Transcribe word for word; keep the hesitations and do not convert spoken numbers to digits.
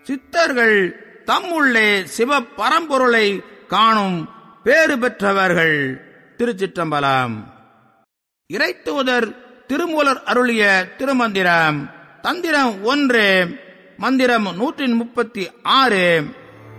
சித்தர்கள் தம்முள்ளே சிவ பரம்பொருளை காணும் பேறு பெற்றவர்கள். திருச்சிற்றம்பலம். இறைத்தூதர் திருமூலர் அருளிய திருமந்திரம். தந்திரம் ஒன்று, மந்திரம் நூற்றி முப்பத்தி ஆறு.